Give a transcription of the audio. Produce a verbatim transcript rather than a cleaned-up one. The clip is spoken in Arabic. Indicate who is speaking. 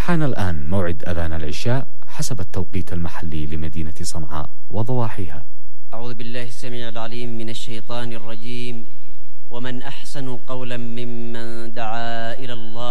Speaker 1: حان الآن موعد أذان العشاء حسب التوقيت المحلي لمدينة صنعاء وضواحيها.
Speaker 2: أعوذ بالله السميع العليم من الشيطان الرجيم. ومن أحسن قولا ممن دعا إلى الله